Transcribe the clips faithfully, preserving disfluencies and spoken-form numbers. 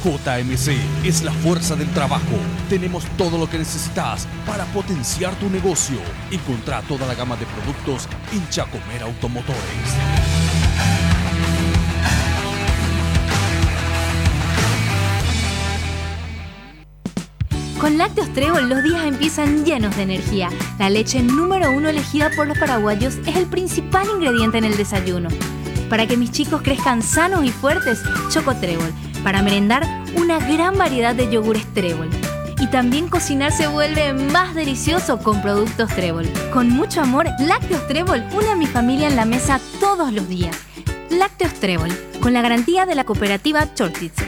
J M C es la fuerza del trabajo. Tenemos todo lo que necesitas para potenciar tu negocio. Encontrá toda la gama de productos en Chacomer Automotores. Con Lácteos Trébol los días empiezan llenos de energía. La leche número uno elegida por los paraguayos es el principal ingrediente en el desayuno. Para que mis chicos crezcan sanos y fuertes, Choco Trébol. Para merendar, una gran variedad de yogures Trébol. Y también cocinar se vuelve más delicioso con productos Trébol. Con mucho amor, Lácteos Trébol une a mi familia en la mesa todos los días. Lácteos Trébol, con la garantía de la cooperativa Chortitze.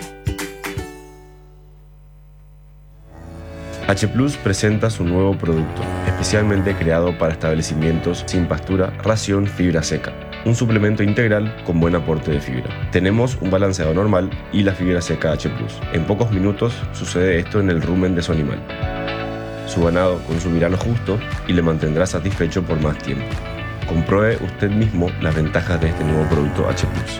H Plus presenta su nuevo producto, especialmente creado para establecimientos sin pastura, ración fibra seca. Un suplemento integral con buen aporte de fibra. Tenemos un balanceado normal y la fibra seca H Plus. En pocos minutos sucede esto en el rumen de su animal. Su ganado consumirá lo justo y le mantendrá satisfecho por más tiempo. Compruebe usted mismo las ventajas de este nuevo producto H Plus.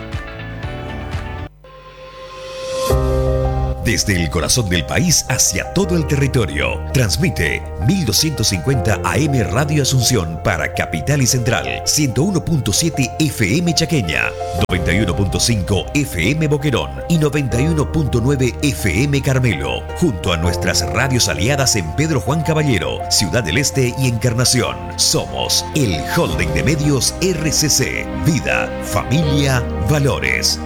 Desde el corazón del país hacia todo el territorio, transmite mil doscientos cincuenta A M Radio Asunción para Capital y Central, ciento uno punto siete F M Chaqueña, noventa y uno punto cinco F M Boquerón y noventa y uno punto nueve F M Carmelo, junto a nuestras radios aliadas en Pedro Juan Caballero, Ciudad del Este y Encarnación. Somos el Holding de Medios R C C, Vida, Familia, Valores.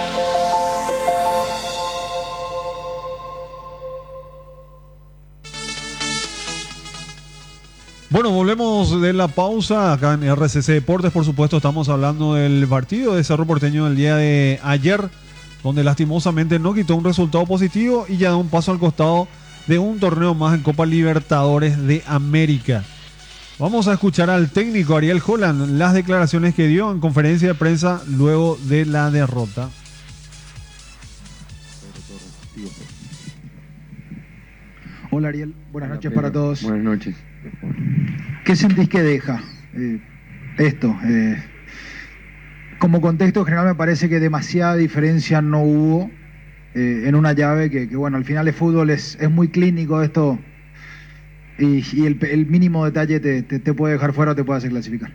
Bueno, volvemos de la pausa acá en R C C Deportes. Por supuesto, estamos hablando del partido de Cerro Porteño del día de ayer, donde lastimosamente no quitó un resultado positivo y ya da un paso al costado de un torneo más en Copa Libertadores de América. Vamos a escuchar al técnico Ariel Holland las declaraciones que dio en conferencia de prensa luego de la derrota. Hola Ariel, buenas Hola, noches Pedro. para todos. Buenas noches. ¿Qué sentís que deja eh, esto? Eh, como contexto general me parece que demasiada diferencia no hubo eh, en una llave que, que, bueno, al final el fútbol es, es muy clínico esto y, y el, el mínimo detalle te, te, te puede dejar fuera o te puede hacer clasificar.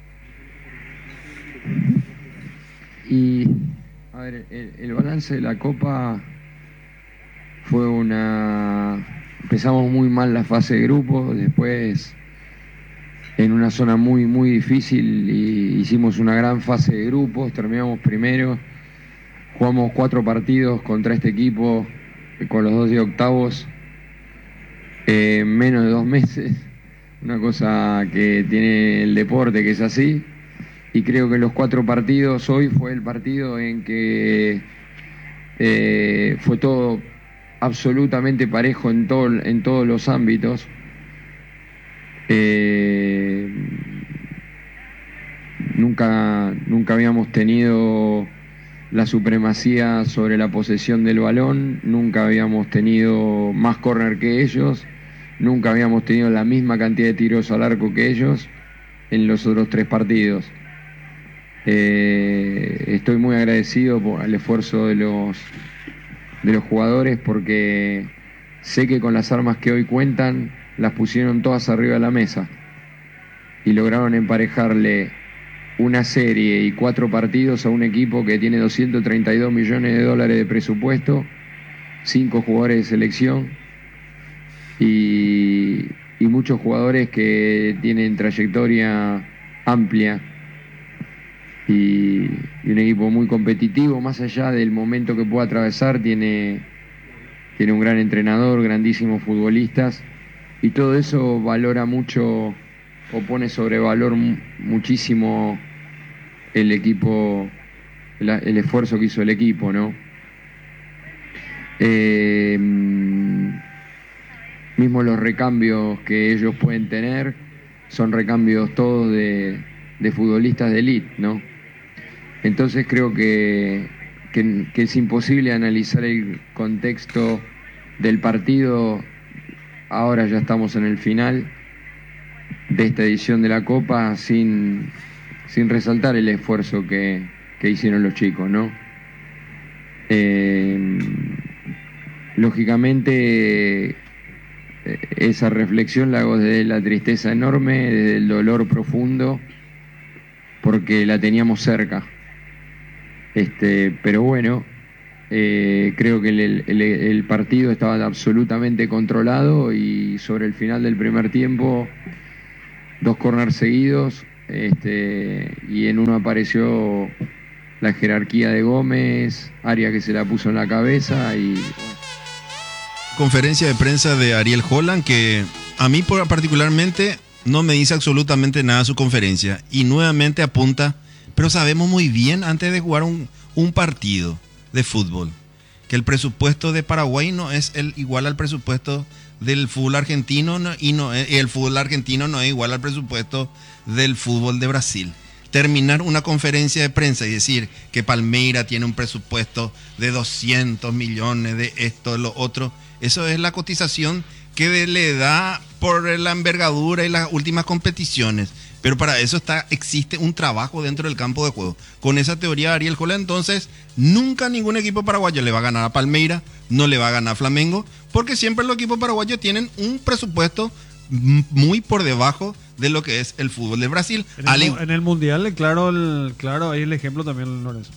Y, a ver, el, el balance de la Copa fue una... Empezamos muy mal la fase de grupos, después en una zona muy muy difícil y hicimos una gran fase de grupos, terminamos primero, jugamos cuatro partidos contra este equipo con los dos de octavos en eh, menos de dos meses, una cosa que tiene el deporte que es así, y creo que los cuatro partidos, hoy fue el partido en que eh, fue todo absolutamente parejo en, todo, en todos los ámbitos. Eh, nunca, nunca habíamos tenido la supremacía sobre la posesión del balón, nunca habíamos tenido más córner que ellos, nunca habíamos tenido la misma cantidad de tiros al arco que ellos en los otros tres partidos. Eh, estoy muy agradecido por el esfuerzo de los de los jugadores porque sé que con las armas que hoy cuentan las pusieron todas arriba de la mesa y lograron emparejarle una serie y cuatro partidos a un equipo que tiene doscientos treinta y dos millones de dólares de presupuesto, cinco jugadores de selección y, y muchos jugadores que tienen trayectoria amplia y, y un equipo muy competitivo, más allá del momento que pueda atravesar, tiene, tiene un gran entrenador, grandísimos futbolistas, y todo eso valora mucho o pone sobre valor muchísimo el equipo, el, el esfuerzo que hizo el equipo, ¿no? Eh, mismo los recambios que ellos pueden tener son recambios todos de, de futbolistas de élite, ¿no? Entonces creo que, que, que es imposible analizar el contexto del partido. Ahora ya estamos en el final de esta edición de la Copa sin, sin resaltar el esfuerzo que, que hicieron los chicos, ¿no? Eh, lógicamente, esa reflexión la hago desde la tristeza enorme, desde el dolor profundo, porque la teníamos cerca. Este, pero bueno, eh, creo que el, el, el partido estaba absolutamente controlado y sobre el final del primer tiempo, dos corners seguidos, este, y en uno apareció la jerarquía de Gómez, Arias que se la puso en la cabeza y... Bueno. Conferencia de prensa de Ariel Holland, que a mí particularmente no me dice absolutamente nada su conferencia y nuevamente apunta, pero sabemos muy bien antes de jugar un, un partido de fútbol que el presupuesto de Paraguay no es el igual al presupuesto del fútbol argentino no, y no y el fútbol argentino no es igual al presupuesto del fútbol de Brasil. Terminar una conferencia de prensa y decir que Palmeira tiene un presupuesto de doscientos millones de esto, de lo otro, eso es la cotización que le da por la envergadura y las últimas competiciones. Pero para eso está, existe un trabajo dentro del campo de juego. Con esa teoría de Ariel Holland, entonces, nunca ningún equipo paraguayo le va a ganar a Palmeira, no le va a ganar a Flamengo, porque siempre los equipos paraguayos tienen un presupuesto muy por debajo de lo que es el fútbol de Brasil. En el, en el Mundial, claro, el, claro, hay el ejemplo también, Lorenzo.